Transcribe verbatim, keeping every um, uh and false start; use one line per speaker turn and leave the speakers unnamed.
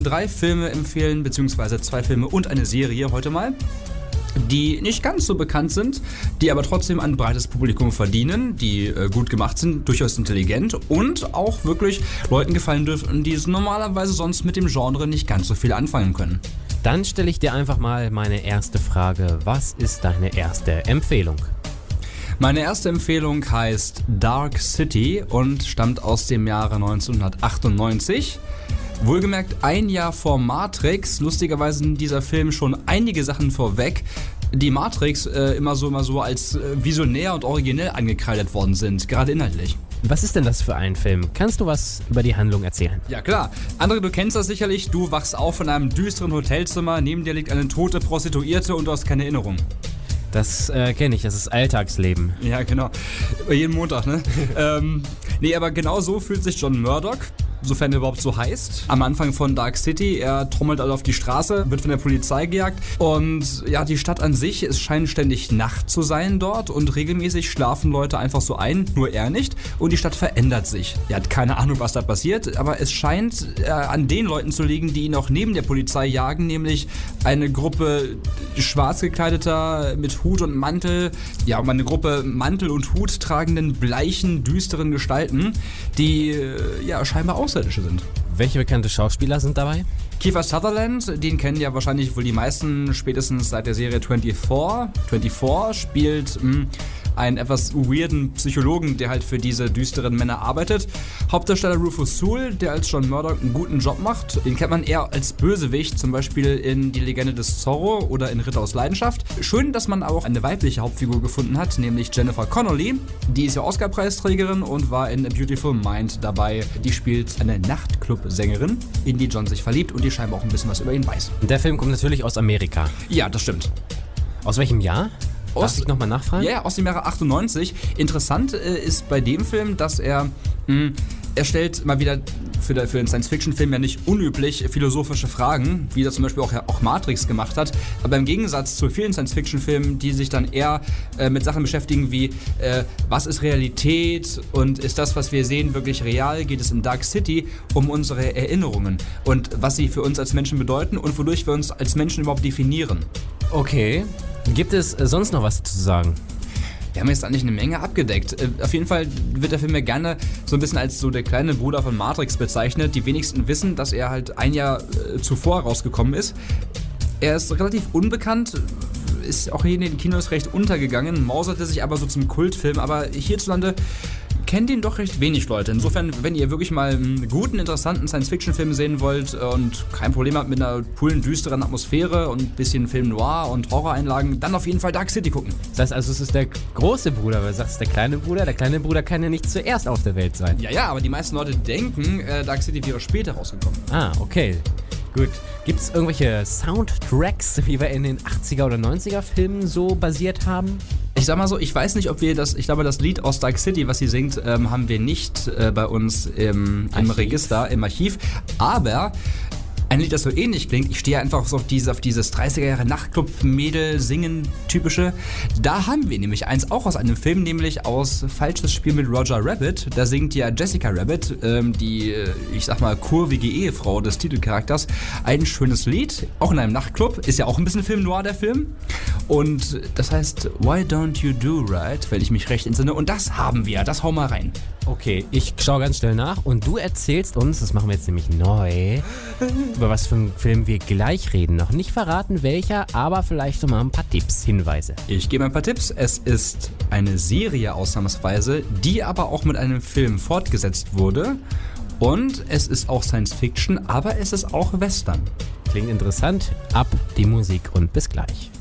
Drei Filme empfehlen, beziehungsweise zwei Filme und eine Serie heute mal, die nicht ganz so bekannt sind, die aber trotzdem ein breites Publikum verdienen, die äh, gut gemacht sind, durchaus intelligent und auch wirklich Leuten gefallen dürfen, die es normalerweise sonst mit dem Genre nicht ganz so viel anfangen können.
Dann stelle ich dir einfach mal meine erste Frage. Was ist deine erste Empfehlung?
Meine erste Empfehlung heißt Dark City und stammt aus dem Jahre neunzehnhundertachtundneunzig. Wohlgemerkt ein Jahr vor Matrix. Lustigerweise sind dieser Film schon einige Sachen vorweg, die Matrix äh, immer so immer so als äh, visionär und originell angekreidet worden sind, gerade inhaltlich.
Was ist denn das für ein Film? Kannst du was über die Handlung erzählen?
Ja klar. André, du kennst das sicherlich. Du wachst auf in einem düsteren Hotelzimmer, neben dir liegt eine tote Prostituierte und du hast keine Erinnerung.
Das äh, kenne ich, das ist Alltagsleben.
Ja, genau. Jeden Montag, ne? ähm, nee, aber genau so fühlt sich John Murdoch, sofern er überhaupt so heißt, am Anfang von Dark City. Er trommelt also auf die Straße, wird von der Polizei gejagt und ja, die Stadt an sich, es scheint ständig Nacht zu sein dort und regelmäßig schlafen Leute einfach so ein, nur er nicht und die Stadt verändert sich. Er hat keine Ahnung, was da passiert, aber es scheint äh, an den Leuten zu liegen, die ihn auch neben der Polizei jagen, nämlich eine Gruppe schwarz gekleideter mit Hut und Mantel, ja, um eine Gruppe Mantel und Hut tragenden, bleichen, düsteren Gestalten, die äh, ja scheinbar aus sind.
Welche bekannte Schauspieler sind dabei?
Kiefer Sutherland, den kennen ja wahrscheinlich wohl die meisten spätestens seit der Serie vierundzwanzig. vierundzwanzig spielt mh, einen etwas weirden Psychologen, der halt für diese düsteren Männer arbeitet. Hauptdarsteller Rufus Sewell, der als John Murdoch einen guten Job macht. Den kennt man eher als Bösewicht, zum Beispiel in Die Legende des Zorro oder in Ritter aus Leidenschaft. Schön, dass man auch eine weibliche Hauptfigur gefunden hat, nämlich Jennifer Connelly. Die ist ja Oscar-Preisträgerin und war in A Beautiful Mind dabei. Die spielt eine Nachtclub-Sängerin, in die John sich verliebt und die scheinbar auch ein bisschen was über ihn weiß.
Der Film kommt natürlich aus Amerika.
Ja, das stimmt.
Aus welchem Jahr?
Aus,
Darf ich nochmal nachfragen?
Ja, yeah, aus dem Jahre achtundneunzig. Interessant äh, ist bei dem Film, dass er, mh, er stellt mal wieder für, für einen Science-Fiction-Film ja nicht unüblich philosophische Fragen, wie das zum Beispiel auch, auch Matrix gemacht hat. Aber im Gegensatz zu vielen Science-Fiction-Filmen, die sich dann eher äh, mit Sachen beschäftigen wie, äh, was ist Realität und ist das, was wir sehen, wirklich real, geht es in Dark City um unsere Erinnerungen und was sie für uns als Menschen bedeuten und wodurch wir uns als Menschen überhaupt definieren.
Okay. Gibt es äh, sonst noch was zu sagen?
Wir haben jetzt eigentlich eine Menge abgedeckt. Äh, auf jeden Fall wird der Film ja gerne so ein bisschen als so der kleine Bruder von Matrix bezeichnet. Die wenigsten wissen, dass er halt ein Jahr äh, zuvor rausgekommen ist. Er ist relativ unbekannt, ist auch hier in den Kinos recht untergegangen, mauserte sich aber so zum Kultfilm. Aber hierzulande kennt ihn doch recht wenig Leute. Insofern, wenn ihr wirklich mal einen guten, interessanten Science-Fiction-Film sehen wollt und kein Problem habt mit einer coolen, düsteren Atmosphäre und ein bisschen Film Noir und Horroreinlagen, dann auf jeden Fall Dark City gucken.
Das heißt also, es ist der große Bruder, weil du sagst, der kleine Bruder. Der kleine Bruder kann ja nicht zuerst auf der Welt sein.
Ja, ja, aber die meisten Leute denken, äh, Dark City wäre später rausgekommen.
Ah, okay. Gut. Gibt es irgendwelche Soundtracks, wie wir in den achtziger oder neunziger Filmen so basiert haben?
Ich sag mal so, ich weiß nicht, ob wir das, ich glaube, das Lied aus Dark City, was sie singt, ähm, haben wir nicht äh, bei uns im, im Register, im Archiv. Aber ein Lied, das so ähnlich klingt, ich stehe einfach so auf, diese, auf dieses dreißiger Jahre Nachtclub-Mädel-Singen-typische. Da haben wir nämlich eins auch aus einem Film, nämlich aus Falsches Spiel mit Roger Rabbit. Da singt ja Jessica Rabbit, ähm, die, ich sag mal, kurvige Ehefrau des Titelcharakters, ein schönes Lied, auch in einem Nachtclub. Ist ja auch ein bisschen Film Noir, der Film. Und das heißt Why Don't You Do Right, wenn ich mich recht entsinne. Und das haben wir, das hau mal rein.
Okay, ich schaue ganz schnell nach und du erzählst uns, das machen wir jetzt nämlich neu, über was für einen Film wir gleich reden. Noch nicht verraten, welcher, aber vielleicht noch mal ein paar Tipps, Hinweise.
Ich gebe ein paar Tipps. Es ist eine Serie ausnahmsweise, die aber auch mit einem Film fortgesetzt wurde. Und es ist auch Science Fiction, aber es ist auch Western.
Klingt interessant. Ab die Musik und bis gleich.